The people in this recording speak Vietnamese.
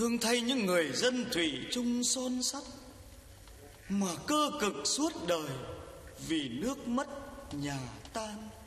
Thương thay những người dân thủy chung son sắt, mà cơ cực suốt đời vì nước mất nhà tan.